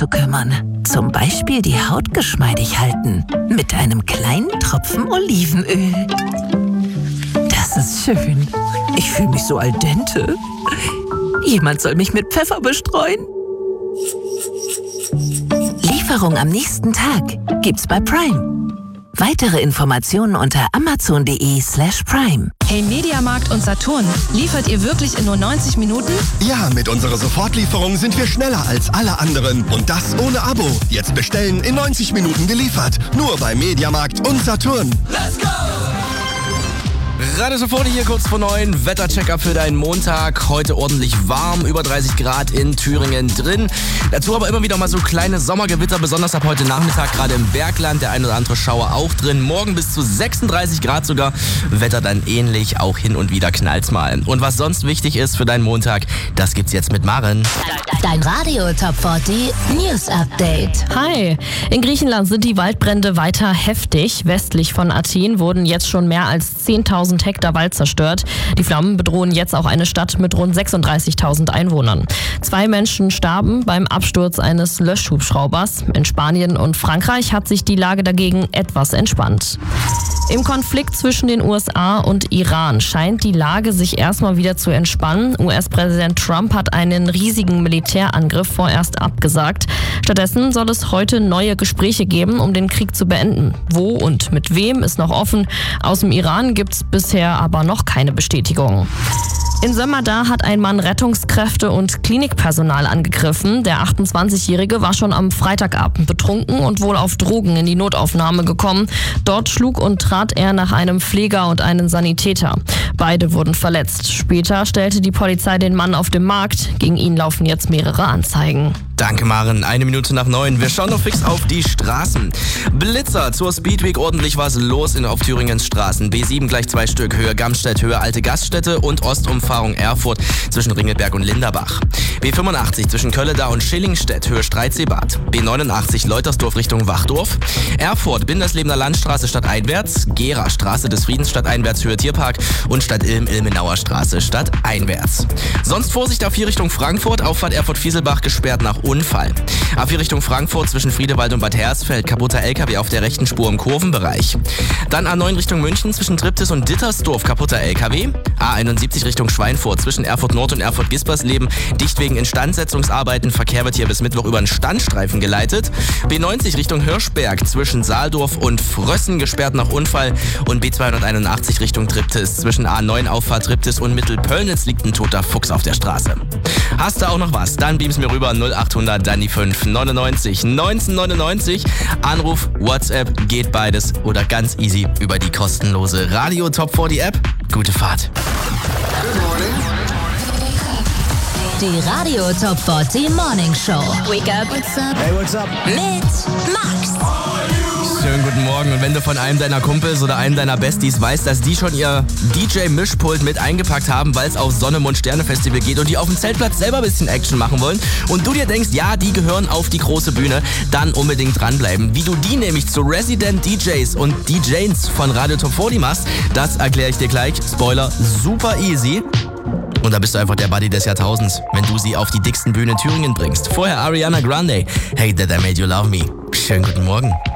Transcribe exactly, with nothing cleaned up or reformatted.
zu kümmern. Zum Beispiel die Haut geschmeidig halten. Mit einem kleinen Tropfen Olivenöl. Das ist schön. Ich fühle mich so al dente. Jemand soll mich mit Pfeffer bestreuen. Lieferung am nächsten Tag gibt's bei Prime. Weitere Informationen unter amazon.de slash prime. Hey Mediamarkt und Saturn, liefert ihr wirklich in nur neunzig Minuten? Ja, mit unserer Sofortlieferung sind wir schneller als alle anderen. Und das ohne Abo. Jetzt bestellen, in neunzig Minuten geliefert. Nur bei Mediamarkt und Saturn. Let's go! Radio Sofort hier kurz vor neun. Wettercheck-up für deinen Montag. Heute ordentlich warm, über dreißig Grad in Thüringen drin. Dazu aber immer wieder mal so kleine Sommergewitter, besonders ab heute Nachmittag gerade im Bergland. Der ein oder andere Schauer auch drin. Morgen bis zu sechsunddreißig Grad sogar. Wetter dann ähnlich, auch hin und wieder knallt's mal. Und was sonst wichtig ist für deinen Montag, das gibt's jetzt mit Maren. Dein Radio Top vierzig News Update. Hi. In Griechenland sind die Waldbrände weiter heftig. Westlich von Athen wurden jetzt schon mehr als zehntausend Hektar Wald zerstört. Die Flammen bedrohen jetzt auch eine Stadt mit rund sechsunddreißigtausend Einwohnern. Zwei Menschen starben beim Absturz eines Löschhubschraubers. In Spanien und Frankreich hat sich die Lage dagegen etwas entspannt. Im Konflikt zwischen den U S A und Iran scheint die Lage sich erstmal wieder zu entspannen. U S-Präsident Trump hat einen riesigen Militärangriff vorerst abgesagt. Stattdessen soll es heute neue Gespräche geben, um den Krieg zu beenden. Wo und mit wem ist noch offen. Aus dem Iran gibt es bisher aber noch keine Bestätigung. In Sömmerda hat ein Mann Rettungskräfte und Klinikpersonal angegriffen. Der achtundzwanzigjährige war schon am Freitagabend betrunken und wohl auf Drogen in die Notaufnahme gekommen. Dort schlug und trat er nach einem Pfleger und einen Sanitäter. Beide wurden verletzt. Später stellte die Polizei den Mann auf dem Markt. Gegen ihn laufen jetzt mehrere Anzeigen. Danke, Maren. Eine Minute nach neun. Wir schauen noch fix auf die Straßen. Blitzer zur Speedweek. Ordentlich was los in auf Thüringens Straßen. B sieben gleich zwei Stück. Höhe Gamstedt, Höhe Alte Gaststätte und Ostumfahrung Erfurt zwischen Ringelberg und Linderbach. B fünfundachtzig zwischen Kölleda und Schillingstedt, Höhe Streitseebad. B neunundachtzig Leutersdorf Richtung Wachdorf. Erfurt, Binderslebener Landstraße stadteinwärts. Gera, Straße des Friedens stadteinwärts, Höhe Tierpark. Und Stadt Ilm, Ilmenauer Straße stadteinwärts. Sonst Vorsicht auf vier Richtung Frankfurt. Auffahrt Erfurt-Fieselbach gesperrt nach Unfall. A vier Richtung Frankfurt zwischen Friedewald und Bad Hersfeld. Kaputter L K W auf der rechten Spur im Kurvenbereich. Dann A neun Richtung München zwischen Triptis und Dittersdorf. Kaputter L K W. A einundsiebzig Richtung Schweinfurt zwischen Erfurt Nord und Erfurt Gispersleben. Dicht wegen Instandsetzungsarbeiten. Verkehr wird hier bis Mittwoch über einen Standstreifen geleitet. B neunzig Richtung Hirschberg zwischen Saaldorf und Frössen gesperrt nach Unfall. Und B zweihunderteinundachtzig Richtung Triptis zwischen A neun Auffahrt Triptis und Mittelpöllnitz liegt ein toter Fuchs auf der Straße. Hast du auch noch was? Dann beam's mir rüber null achthundert dann die fünf neunundneunzig neunzehnhundertneunundneunzig. Anruf, WhatsApp, geht beides oder ganz easy über die kostenlose Radio Top vierzig App. Gute Fahrt. Die Radio Top vierzig Morning Show. Wake up. What's up? Hey, what's up? Mit Max. Schönen guten Morgen. Und wenn du von einem deiner Kumpels oder einem deiner Besties weißt, dass die schon ihr D J-Mischpult mit eingepackt haben, weil es auf Sonne, Mond, Sterne-Festival geht und die auf dem Zeltplatz selber ein bisschen Action machen wollen und du dir denkst, ja, die gehören auf die große Bühne, dann unbedingt dranbleiben. Wie du die nämlich zu Resident D Js und D Js von Radio Top vierzig machst, das erkläre ich dir gleich. Spoiler, super easy. Und da bist du einfach der Buddy des Jahrtausends, wenn du sie auf die dicksten Bühnen in Thüringen bringst. Vorher Ariana Grande. Hey, that I made you love me. Schönen guten Morgen.